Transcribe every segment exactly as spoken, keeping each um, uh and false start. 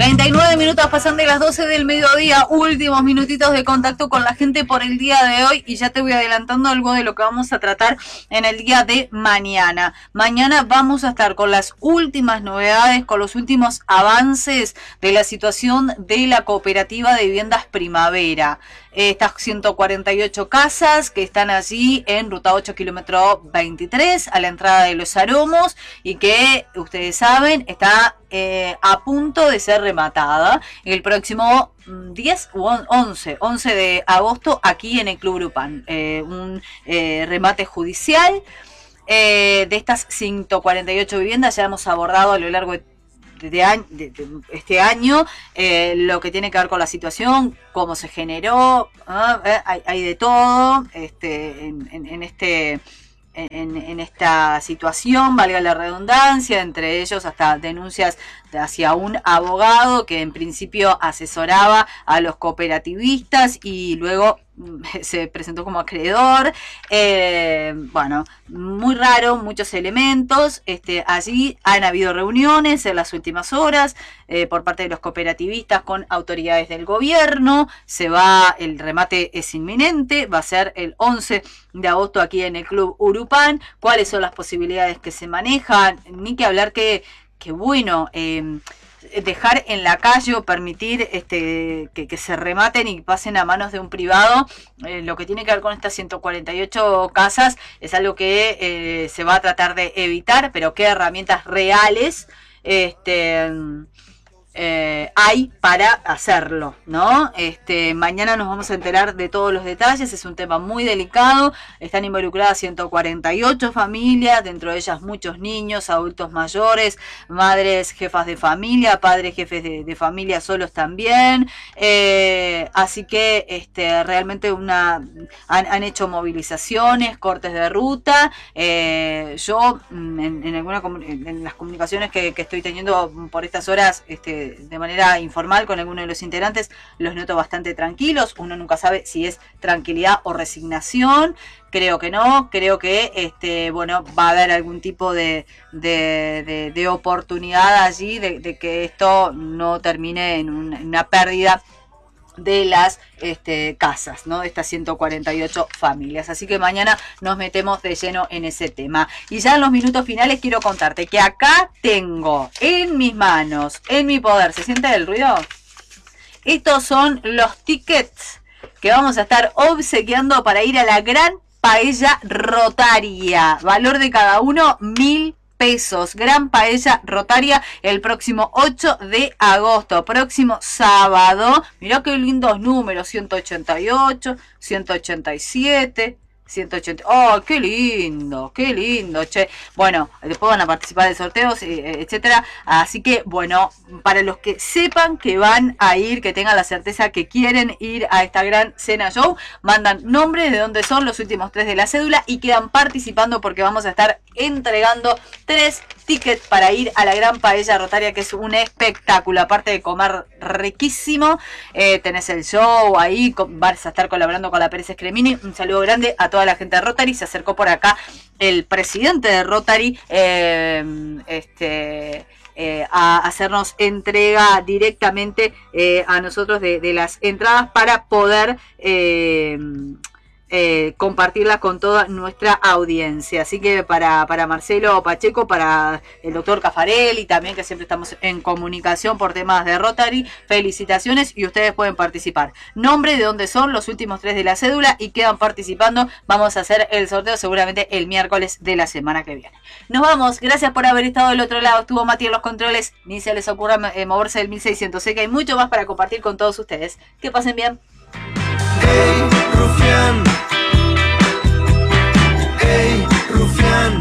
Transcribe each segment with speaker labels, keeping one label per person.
Speaker 1: treinta y nueve minutos pasan de las doce del mediodía, últimos minutitos de contacto con la gente por el día de hoy y ya te voy adelantando algo de lo que vamos a tratar en el día de mañana. Mañana vamos a estar con las últimas novedades, con los últimos avances de la situación de la cooperativa de viviendas Primavera. Estas ciento cuarenta y ocho casas que están allí en ruta ocho, kilómetro veintitrés, a la entrada de Los Aromos, y que ustedes saben está eh, a punto de ser rematada el próximo diez u once de agosto aquí en el Club Urupán. Eh, un eh, remate judicial eh, de estas ciento cuarenta y ocho viviendas. Ya hemos abordado a lo largo de De, de, de este año eh, lo que tiene que ver con la situación, cómo se generó, ¿eh? hay, hay de todo este, en, en, en este en, en esta situación, valga la redundancia, entre ellos hasta denuncias hacia un abogado que en principio asesoraba a los cooperativistas y luego se presentó como acreedor. Eh, bueno, muy raro, muchos elementos. Este, allí han habido reuniones en las últimas horas eh, por parte de los cooperativistas con autoridades del gobierno. Se va, el remate es inminente, va a ser el once de agosto aquí en el Club Urupán. ¿Cuáles son las posibilidades que se manejan? Ni que hablar que que bueno, eh, dejar en la calle o permitir este, que, que se rematen y pasen a manos de un privado, eh, lo que tiene que ver con estas ciento cuarenta y ocho casas es algo que eh, se va a tratar de evitar, pero qué herramientas reales este, eh, hay para hacerlo, ¿no? Este, mañana nos vamos a enterar de todos los detalles, es un tema muy delicado, están involucradas ciento cuarenta y ocho familias, dentro de ellas muchos niños, adultos mayores, madres jefas de familia, padres jefes de, de familia solos también, eh, así que este, realmente una han, han hecho movilizaciones, cortes de ruta, eh, yo en, en, alguna, en las comunicaciones que, que estoy teniendo por estas horas, este, de manera informal con alguno de los integrantes, los noto bastante tranquilos. Uno nunca sabe si es tranquilidad o resignación. Creo que no, creo que este, bueno, va a haber algún tipo de, de, de, de oportunidad allí de, de que esto no termine en, un, en una pérdida de las este, casas, ¿no? De estas ciento cuarenta y ocho familias. Así que mañana nos metemos de lleno en ese tema. Y ya en los minutos finales quiero contarte que acá tengo en mis manos, en mi poder, ¿se siente el ruido? Estos son los tickets que vamos a estar obsequiando para ir a la Gran Paella Rotaria. Valor de cada uno, mil pesos. Gran Paella Rotaria el próximo ocho de agosto, próximo sábado. Mirá qué lindos números, ciento ochenta y ocho, ciento ochenta y siete, ciento ochenta. ¡Oh, qué lindo! ¡Qué lindo! Che. Bueno, después van a participar de sorteos, etcétera. Así que, bueno, para los que sepan que van a ir, que tengan la certeza que quieren ir a esta gran cena show, mandan nombre, de dónde son, los últimos tres de la cédula y quedan participando porque vamos a estar entregando tres tickets para ir a la Gran Paella Rotaria, que es un espectáculo. Aparte de comer riquísimo, eh, tenés el show ahí, vas a estar colaborando con la Pérez Scremini. Un saludo grande a toda la gente de Rotary. Se acercó por acá el presidente de Rotary eh, este, eh, a hacernos entrega directamente eh, a nosotros de, de las entradas para poder eh, Eh, compartirla con toda nuestra audiencia. Así que para, para Marcelo Pacheco, para el doctor Cafarelli también, que siempre estamos en comunicación por temas de Rotary, felicitaciones y ustedes pueden participar. Nombre, de dónde son, los últimos tres de la cédula y quedan participando. Vamos a hacer el sorteo seguramente el miércoles de la semana que viene. Nos vamos, gracias por haber estado del otro lado. Estuvo Mati en los controles, ni se les ocurra eh, moverse del mil seiscientos. Sé que hay mucho más para compartir con todos ustedes. Que pasen bien.
Speaker 2: Hey, rufián. Hey, rufián.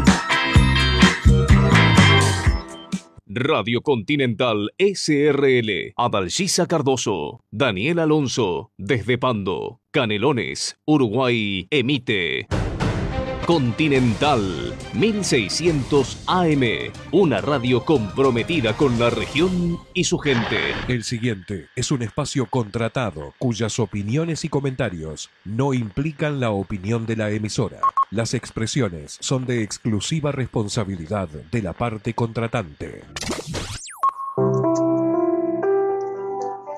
Speaker 3: Radio Continental S R L. Adalgisa Cardoso. Daniel Alonso. Desde Pando. Canelones, Uruguay. Emite Continental mil seiscientos A M, una radio comprometida con la región y su gente.
Speaker 4: El siguiente es un espacio contratado cuyas opiniones y comentarios no implican la opinión de la emisora. Las expresiones son de exclusiva responsabilidad de la parte contratante.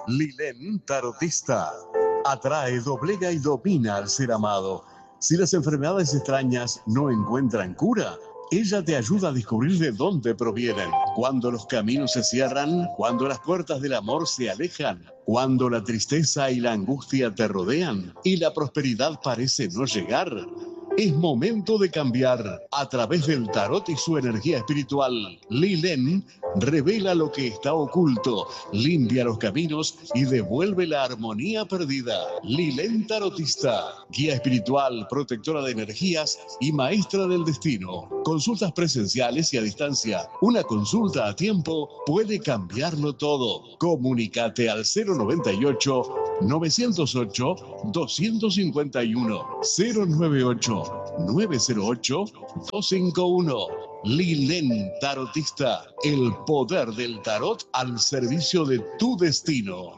Speaker 5: Lilén Tarotista. Atrae, doblega y domina al ser amado. Si las enfermedades extrañas no encuentran cura, ella te ayuda a descubrir de dónde provienen. Cuando los caminos se cierran, cuando las puertas del amor se alejan, cuando la tristeza y la angustia te rodean y la prosperidad parece no llegar, es momento de cambiar. A través del tarot y su energía espiritual, Lilén revela lo que está oculto, limpia los caminos y devuelve la armonía perdida. Lilén Tarotista, guía espiritual, protectora de energías y maestra del destino. Consultas presenciales y a distancia. Una consulta a tiempo puede cambiarlo todo. Comunícate al cero noventa y ocho, novecientos ocho, doscientos cincuenta y uno, cero noventa y ocho, nueve cero ocho, dos cinco uno. Lilén Tarotista, el poder del tarot al servicio de tu destino.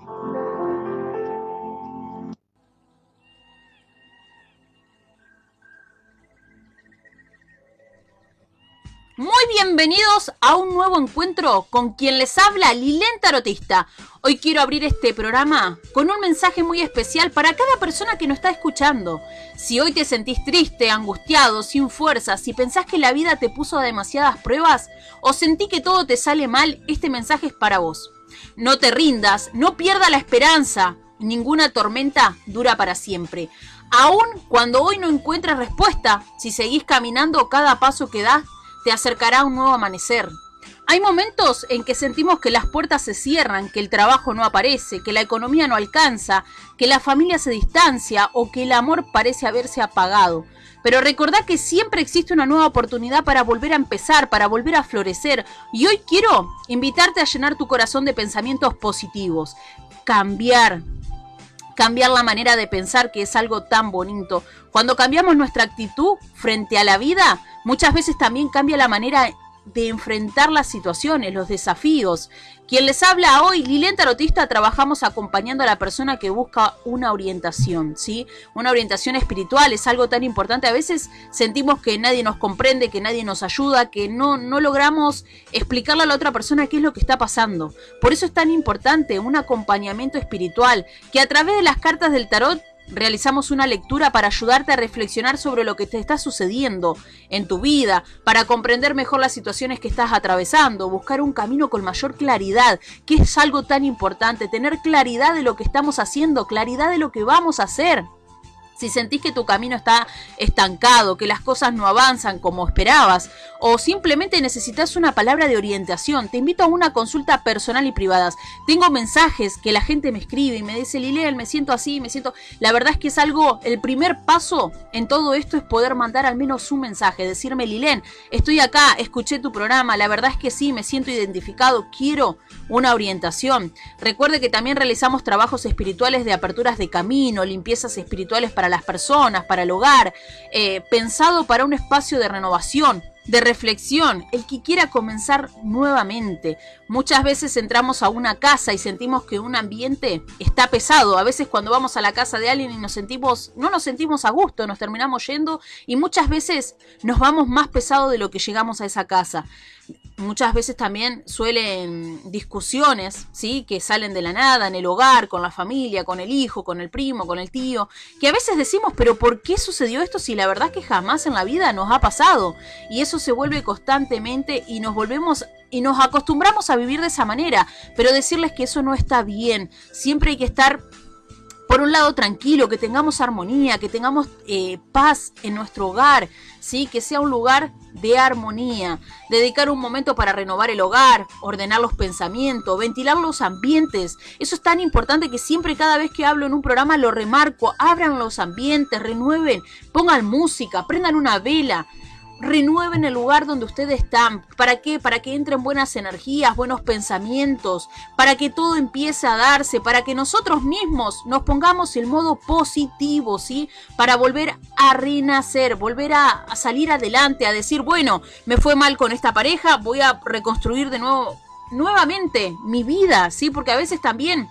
Speaker 6: Muy bienvenidos a un nuevo encuentro con quien les habla, Lilén Tarotista. Hoy quiero abrir este programa con un mensaje muy especial para cada persona que nos está escuchando. Si hoy te sentís triste, angustiado, sin fuerzas, si pensás que la vida te puso demasiadas pruebas o sentí que todo te sale mal, este mensaje es para vos. No te rindas, no pierdas la esperanza. Ninguna tormenta dura para siempre. Aún cuando hoy no encuentres respuesta, si seguís caminando, cada paso que das te acercará a un nuevo amanecer. Hay momentos en que sentimos que las puertas se cierran, que el trabajo no aparece, que la economía no alcanza, que la familia se distancia o que el amor parece haberse apagado. Pero recordá que siempre existe una nueva oportunidad para volver a empezar, para volver a florecer. Y hoy quiero invitarte a llenar tu corazón de pensamientos positivos. Cambiar. Cambiar la manera de pensar, que es algo tan bonito. Cuando cambiamos nuestra actitud frente a la vida, muchas veces también cambia la manera de enfrentar las situaciones, los desafíos. Quien les habla hoy, Lilén Tarotista, trabajamos acompañando a la persona que busca una orientación, ¿sí? Una orientación espiritual es algo tan importante. A veces sentimos que nadie nos comprende, que nadie nos ayuda, que no, no logramos explicarle a la otra persona qué es lo que está pasando. Por eso es tan importante un acompañamiento espiritual, que a través de las cartas del tarot realizamos una lectura para ayudarte a reflexionar sobre lo que te está sucediendo en tu vida, para comprender mejor las situaciones que estás atravesando, buscar un camino con mayor claridad, que es algo tan importante, tener claridad de lo que estamos haciendo, claridad de lo que vamos a hacer. Si sentís que tu camino está estancado, que las cosas no avanzan como esperabas, o simplemente necesitas una palabra de orientación, te invito a una consulta personal y privada. Tengo mensajes que la gente me escribe y me dice: Lilén, me siento así, me siento... La verdad es que es algo, el primer paso en todo esto es poder mandar al menos un mensaje, decirme: Lilén, estoy acá, escuché tu programa, la verdad es que sí, me siento identificado, quiero una orientación. Recuerde que también realizamos trabajos espirituales de aperturas de camino, limpiezas espirituales para las personas, para el hogar, eh, pensado para un espacio de renovación, de reflexión, el que quiera comenzar nuevamente. Muchas veces entramos a una casa y sentimos que un ambiente está pesado. A veces cuando vamos a la casa de alguien y nos sentimos, no nos sentimos a gusto, nos terminamos yendo y muchas veces nos vamos más pesado de lo que llegamos a esa casa. Muchas veces también suelen discusiones, ¿sí?, que salen de la nada en el hogar, con la familia, con el hijo, con el primo, con el tío, que a veces decimos: pero ¿por qué sucedió esto si la verdad es que jamás en la vida nos ha pasado? Y eso se vuelve constantemente y nos volvemos y nos acostumbramos a vivir de esa manera, pero decirles que eso no está bien. Siempre hay que estar, por un lado, tranquilo, que tengamos armonía, que tengamos eh, paz en nuestro hogar, ¿sí? Que sea un lugar de armonía. Dedicar un momento para renovar el hogar, ordenar los pensamientos, ventilar los ambientes. Eso es tan importante que siempre, cada vez que hablo en un programa, lo remarco. Abran los ambientes, renueven, pongan música, prendan una vela. Renueven el lugar donde ustedes están. ¿Para qué? Para que entren buenas energías, buenos pensamientos, para que todo empiece a darse, para que nosotros mismos nos pongamos en modo positivo, ¿sí? Para volver a renacer, volver a, a salir adelante, a decir: bueno, me fue mal con esta pareja, voy a reconstruir de nuevo, nuevamente mi vida, ¿sí? Porque a veces también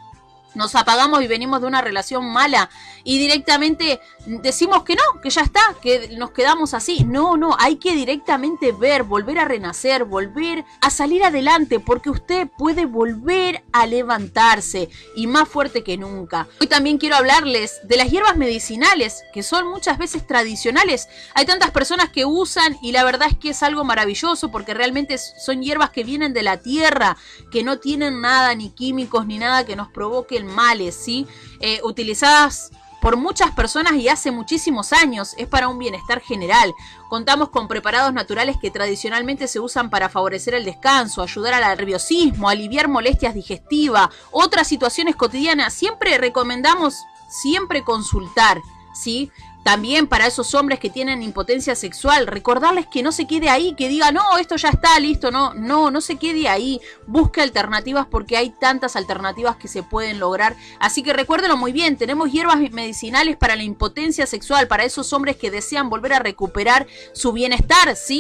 Speaker 6: nos apagamos y venimos de una relación mala y directamente decimos que no, que ya está, que nos quedamos así. No, no, hay que directamente ver, volver a renacer, volver a salir adelante, porque usted puede volver a levantarse y más fuerte que nunca. Hoy también quiero hablarles de las hierbas medicinales, que son muchas veces tradicionales. Hay tantas personas que usan y la verdad es que es algo maravilloso, porque realmente son hierbas que vienen de la tierra, que no tienen nada, ni químicos, ni nada que nos provoque males, ¿sí? Eh, utilizadas por muchas personas y hace muchísimos años, es para un bienestar general. Contamos con preparados naturales que tradicionalmente se usan para favorecer el descanso, ayudar al nerviosismo, aliviar molestias digestivas, otras situaciones cotidianas. Siempre recomendamos siempre consultar, ¿sí? También para esos hombres que tienen impotencia sexual, recordarles que no se quede ahí, que diga, no, esto ya está listo, no, no, no se quede ahí, busque alternativas porque hay tantas alternativas que se pueden lograr. Así que recuérdenlo muy bien, tenemos hierbas medicinales para la impotencia sexual, para esos hombres que desean volver a recuperar su bienestar, ¿sí?